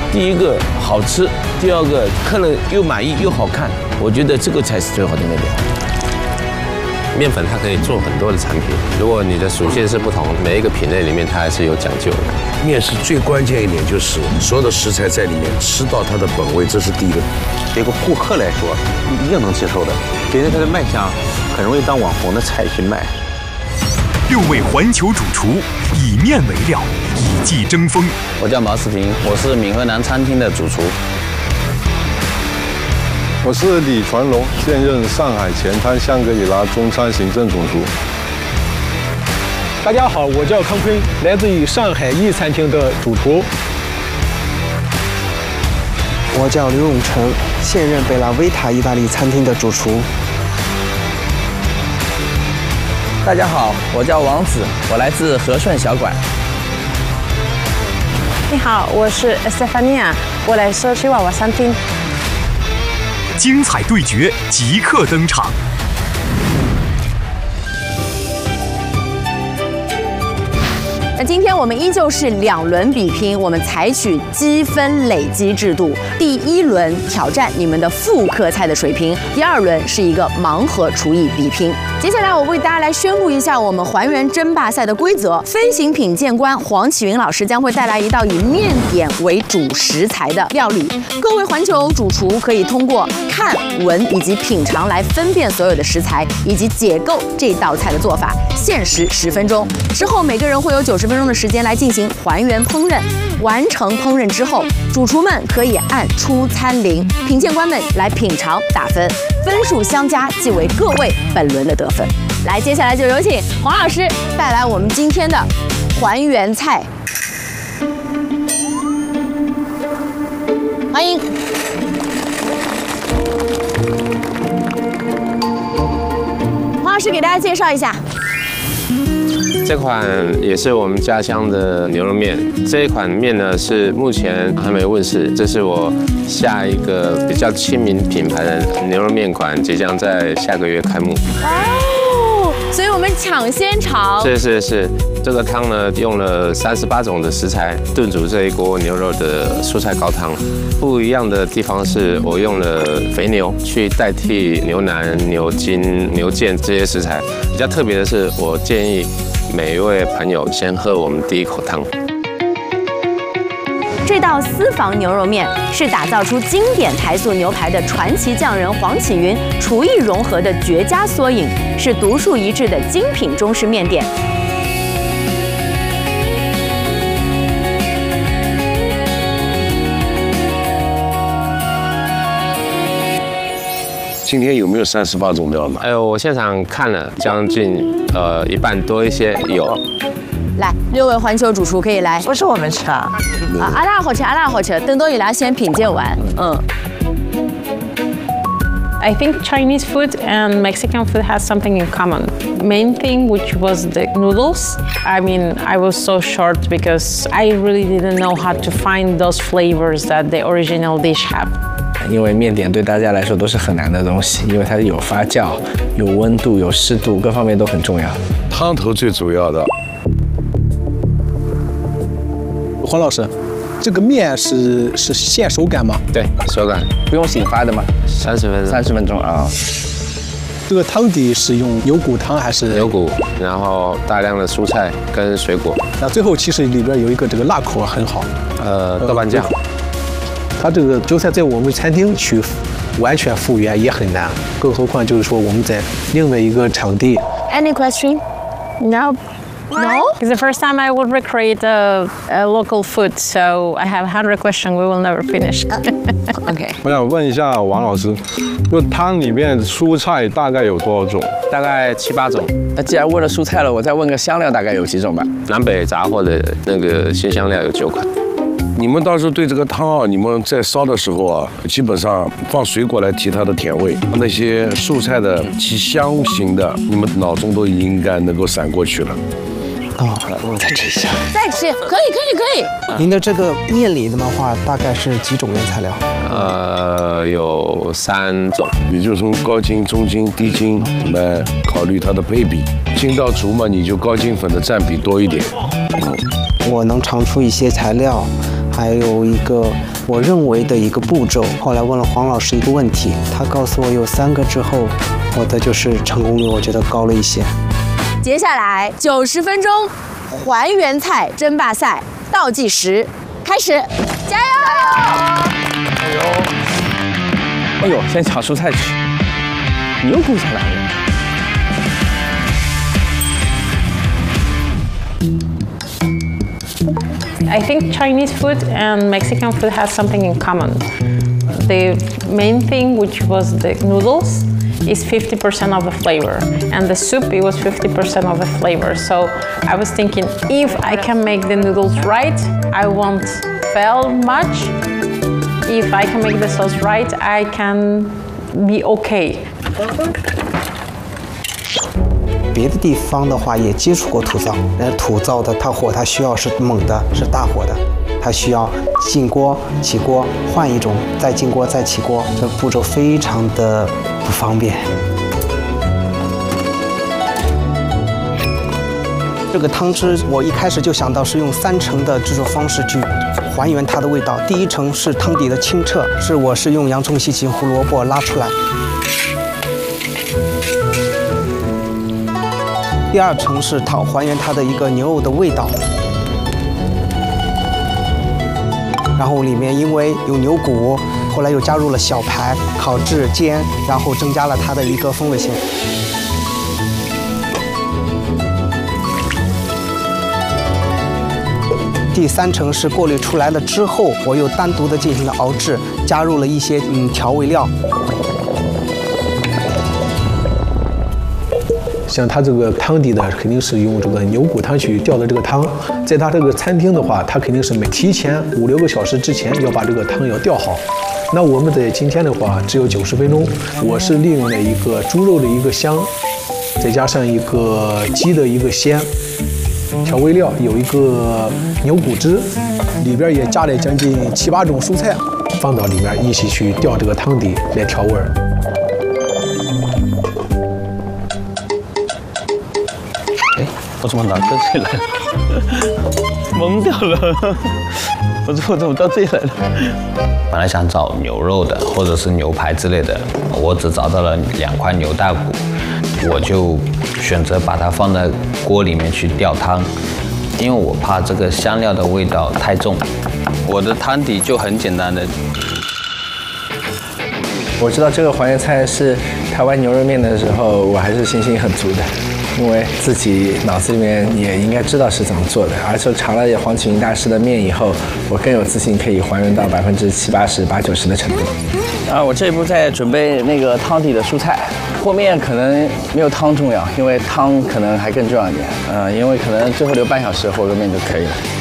第一个好吃，第二个客人又满意又好看，我觉得这个才是最好的面点。 面粉它可以做很多的产品，如果你的属性是不同，每一个品类里面它还是有讲究的。 面是最关键一点，就是所有的食材在里面吃到它的本味，这是第一个。 对一个顾客来说，一定能接受的，因为它的卖相很容易当网红的菜去卖。 6位环球主厨以面为料，以技争锋。 我叫毛世平，我是闽河南餐厅的主厨。 我是李传龙，现任上海前滩香格里拉中餐行政总厨。 大家好，我叫康坤，来自于上海易餐厅的主厨。 我叫刘永成，现任贝拉维塔意大利餐厅的主厨。 大家好，我叫王子，我来自和顺小馆。 你好，我是 Estefania， 我来自吉娃娃餐厅。 精彩对决即刻登场。 那今天我们依旧是2轮比拼，我们采取积分累积制度。第1轮挑战你们的复刻菜的水平，第2轮是一个盲盒厨艺比拼。接下来我为大家来宣布一下我们还原争霸赛的规则。飞行品鉴官黄启云老师将会带来一道以面点为主食材的料理，各位环球主厨可以通过看、闻以及品尝来分辨所有的食材，以及解构这道菜的做法。限时10分钟，之后每个人会有90分钟的时间来进行还原烹饪。完成烹饪之后，主厨们可以按出餐铃，品鉴官们来品尝打分，分数相加即为各位本轮的得分。来，接下来就有请黄老师带来我们今天的还原菜，欢迎。黄老师给大家介绍一下。 这款也是我们家乡的牛肉面，这一款面呢是目前还没问世，这是我下一个比较亲民品牌的牛肉面馆，即将在下个月开幕。 哦，所以我们抢先尝。 是，这个汤呢用了38种的食材炖煮这一锅牛肉的蔬菜高汤。不一样的地方是我用了肥牛去代替牛腩、牛筋、牛腱这些食材。比较特别的是，我建议每一位朋友先喝我们第一口汤。 这道私房牛肉面是打造出经典台塑牛排的传奇匠人黄启云厨艺融合的绝佳缩影，是独树一帜的精品中式面点。 今天有没有38种料呢？ 我现场看了将近一半多一些有。 来，6位环球主厨可以来。 不是我们吃啊。 阿拉好吃，等到伊拉先品鉴完。 I think Chinese food and Mexican food has something in common. Main thing, which was the noodles. I mean, I was so shocked because I really didn't know how to find those flavors that the original dish have. 因为面点对大家来说都是很难的东西，因为它有发酵、有温度、有湿度，各方面都很重要。 汤头最主要的。 黄老师，这个面是现手擀吗？ 对，手擀，不用醒发的吗？30分钟啊。 这个汤底是用牛骨汤还是？ 牛骨，然后大量的蔬菜跟水果。 那最后其实里边有一个这个辣口很好。 豆瓣酱。 它这个韭菜在我们餐厅去完全复原也很难，更何况就是说我们在另外一个场地。 Any question? No. No? It's the first time I would recreate a local food, so I have 100 questions. We will never finish. OK. 我想问一下王老师，就汤里面蔬菜大概有多少种？ 大概7、8种。 那既然问了蔬菜了，我再问个香料，大概有几种吧？ 南北杂货的那个新香料有9款。 你们到时候对这个汤啊，你们在烧的时候啊，基本上放水果来提它的甜味，那些蔬菜的其香型的，你们脑中都应该能够闪过去了。 我再吃一下。 再吃，可以。 您的这个面里的话，大概是几种原材料？ 有3种， 你就从高筋、中筋、低筋来考虑它的配比。筋道足嘛，你就高筋粉的占比多一点。 我能尝出一些材料， 还有一个我认为的一个步骤。后来问了黄老师一个问题，他告诉我有3个之后，我的就是成功率我觉得高了一些。 接下来90分钟还原菜争霸赛倒计时开始，加油！ 哎呦，先抢蔬菜吃。牛骨在哪里？ I think Chinese food and Mexican food has something in common. The main thing, which was the noodles, is 50% of the flavor, and the soup, it was 50% of the flavor. So I was thinking, if I can make the noodles right, I won't fail much. If I can make the sauce right, I can be okay. 别的地方的话也接触过土灶，土灶的它需要是猛的，是大火的，它需要进锅、起锅，换一种，再进锅再起锅，这步骤非常的不方便。这个汤汁我一开始就想到是用3层的制作方式去还原它的味道。第1层是汤底的清澈，我是用洋葱、西芹、胡萝卜拉出来。 第2层是还原它的一个牛肉的味道，然后里面因为有牛骨，后来又加入了小排、烤制、煎，然后增加了它的一个风味性。第3层是过滤出来了之后，我又单独的进行了熬制，加入了一些调味料。 像它这个汤底呢，肯定是用这个牛骨汤去吊的这个汤。在它这个餐厅的话，它肯定是提前5、6个小时之前要把这个汤要吊好。那我们在今天的话，只有90分钟。我是利用了一个猪肉的一个香，再加上一个鸡的一个鲜，调味料有一个牛骨汁，里边也加了将近7、8种蔬菜，放到里面一起去吊这个汤底来调味儿。 我怎么拿到这里来了？懵掉了！我怎么到这里来了？ 本来想找牛肉的，或者是牛排之类的，我只找到了2块牛大骨，我就选择把它放在锅里面去吊汤，因为我怕这个香料的味道太重。我的汤底就很简单的。 我知道这个还原菜是台湾牛肉面的时候，我还是信心很足的。 因为自己脑子里面也应该知道是怎么做的，而且尝了黄启明大师的面以后，我更有自信可以还原到70%、80%、80%、90%的程度。我这一步在准备那个汤底的蔬菜，和面可能没有汤重要，因为汤可能还更重要一点。因为可能最后留半小时和个面就可以了。